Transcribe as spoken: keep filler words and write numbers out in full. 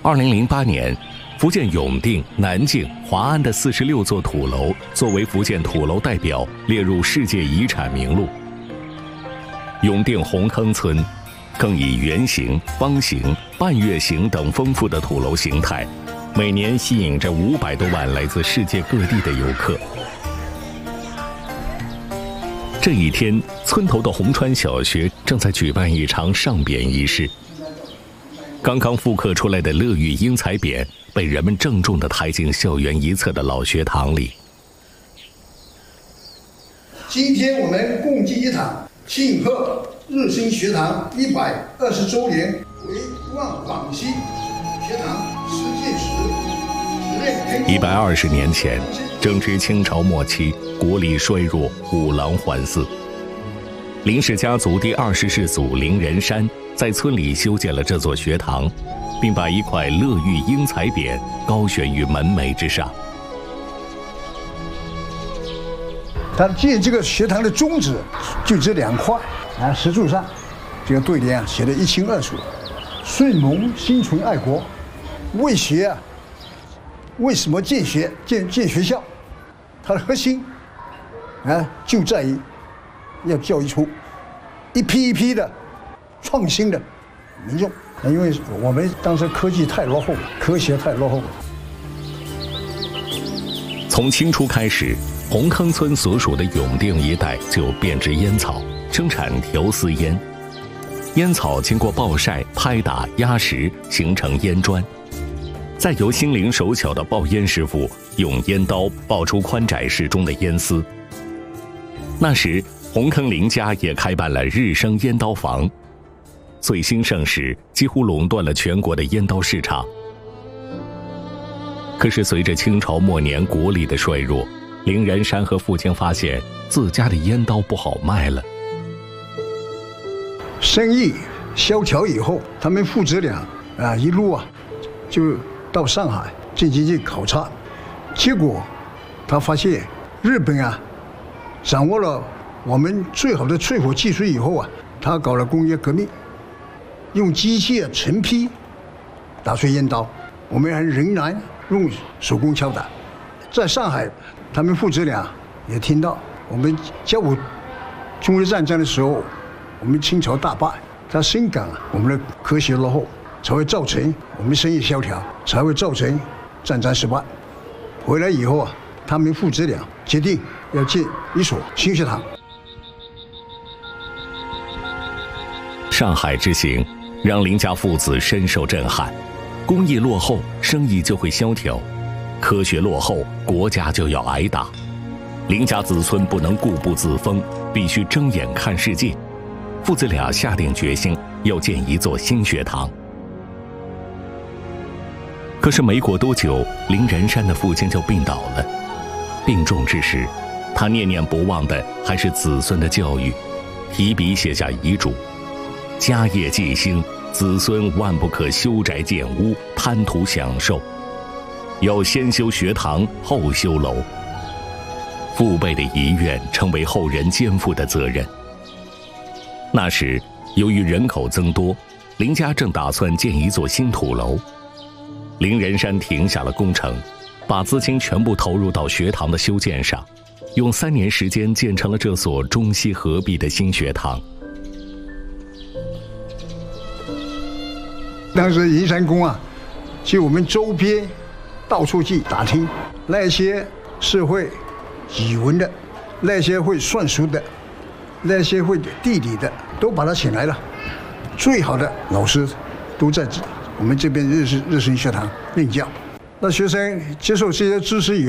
二零零八年，福建永定、南靖、华安的四十六座土楼作为福建土楼代表列入世界遗产名录。永定红坑村更以圆形、方形、半月形等丰富的土楼形态，每年吸引着五百多万来自世界各地的游客。这一天，村头的红川小学正在举办一场上匾仪式。刚刚复刻出来的乐玉英才匾被人们郑重地抬进校园一侧的老学堂里。 今天我们共计一堂，庆贺日新学堂一百二十周年，为望广西学堂实践时。 一百二十年前，正值清朝末期，国力衰弱，五郎环伺。林氏家族第二十世祖林仁山在村里修建了这座学堂，并把一块乐玉英才匾高悬于门楣之上。 他建这个学堂的宗旨就这两块啊，石柱上这个对联啊写得一清二楚：顺蒙心存爱国，为学啊，为什么建学建建学校？它的核心啊就在于要教育出一批一批的创新的民众。因为我们当时科技太落后了，科学太落后了。 从清初开始，红坑村所属的永定一带就变植烟草，生产条丝烟。烟草经过暴晒、拍打、压实，形成烟砖，再由心灵手巧的爆烟师傅用烟刀爆出宽窄适中的烟丝。那时，红坑林家也开办了日升烟刀房，最兴盛时几乎垄断了全国的烟刀市场。可是随着清朝末年国力的衰弱，林仁山和父亲发现自家的烟刀不好卖了。 生意萧条以后，他们父子俩啊一路啊就到上海进行去考察，结果他发现日本啊掌握了我们最好的淬火技术以后啊，他搞了工业革命，用机器啊成批打出烟刀，我们还仍然用手工敲打。在上海，他们父子俩也听到我们甲午中日战争的时候，我们清朝大败，他深感我们的科学落后，才会造成我们生意萧条，才会造成战争失败。回来以后啊，他们父子俩决定要建一所新学堂。 上海之行让林家父子深受震撼，工艺落后，生意就会萧条；科学落后，国家就要挨打。林家子孙不能固步自封，必须睁眼看世界。父子俩下定决心要建一座新学堂。可是没过多久，林仁山的父亲就病倒了。病重之时，他念念不忘的还是子孙的教育，提笔写下遗嘱：家业继兴，子孙万不可修宅建屋，贪图享受，要先修学堂，后修楼。父辈的遗愿成为后人肩负的责任。那时，由于人口增多，林家正打算建一座新土楼。林仁山停下了工程，把资金全部投入到学堂的修建上，用三年时间建成了这所中西合璧的新学堂。 当时银山宫啊，就我们周边到处去打听，那些是会语文的，那些会算术的，那些会地理的，都把他请来了。最好的老师都在我们这边日日新学堂任教。那学生接受这些知识以后，